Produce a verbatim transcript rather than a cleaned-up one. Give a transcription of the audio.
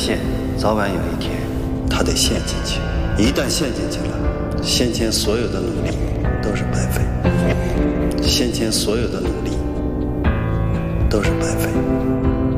陷，早晚有一天他得陷进去。一旦陷进去了，先前所有的努力都是白费，先前所有的努力都是白费。